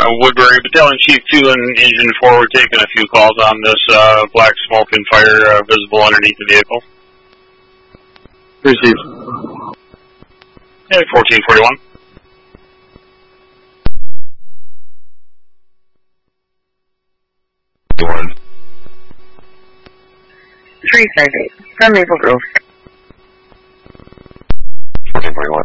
Woodbury, Battalion Chief 2 and Engine 4, we're taking a few calls on this black smoke and fire visible underneath the vehicle. Received. Yeah, 1441. Three 358 from Maple Grove.